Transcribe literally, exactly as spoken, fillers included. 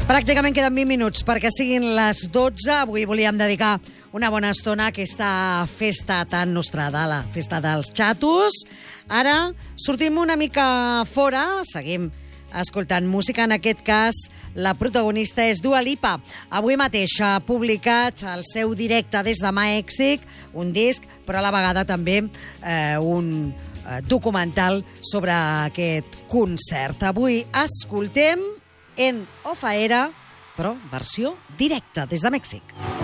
Pràcticament queden vint minuts perquè siguin les dotze. Avui volíem dedicar una bona estona a aquesta festa tan nostrada, la festa dels xatos. Ara sortim una mica fora, seguim escoltant música. En aquest cas, la protagonista és Dua Lipa. Avui mateix ha publicat el seu directe des de Mèxic, un disc, però a la vegada també eh, un eh, documental sobre aquest concert. Avui escoltem End of a Era, però versió directa des de Mèxic.